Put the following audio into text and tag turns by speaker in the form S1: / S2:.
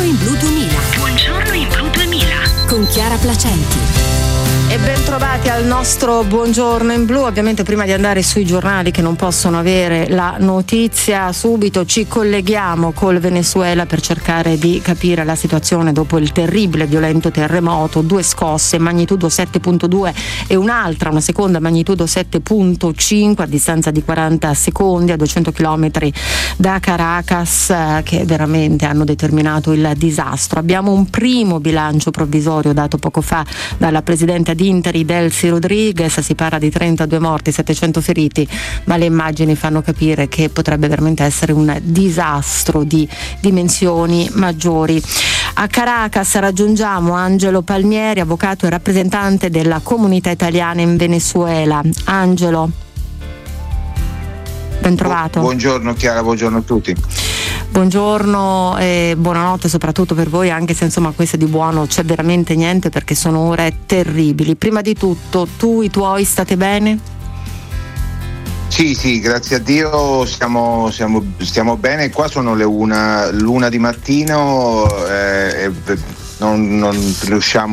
S1: Buongiorno in Blu 2000. Buongiorno in Blu 2000. Con Chiara Placenti.
S2: E ben trovati al nostro Buongiorno in Blu. Ovviamente prima di andare sui giornali che non possono avere la notizia subito, ci colleghiamo col Venezuela per cercare di capire la situazione dopo il terribile violento terremoto. 2 scosse, magnitudo 7.2 e una seconda magnitudo 7.5 a distanza di 40 secondi a 200 chilometri da Caracas, che veramente hanno determinato il disastro. Abbiamo un primo bilancio provvisorio dato poco fa dalla presidente Interi Delcy Rodriguez, si parla di 32 morti, 700 feriti, ma le immagini fanno capire che potrebbe veramente essere un disastro di dimensioni maggiori. A Caracas raggiungiamo Angelo Palmieri, avvocato e rappresentante della comunità italiana in Venezuela. Angelo, ben trovato.
S3: Buongiorno Chiara, buongiorno a tutti.
S2: Buongiorno e buonanotte soprattutto per voi, anche se insomma questo di buono c'è veramente niente perché sono ore terribili. Prima di tutto, tu, i tuoi state bene?
S3: Sì, grazie a Dio stiamo bene. Qua sono le l'una di mattino, non riusciamo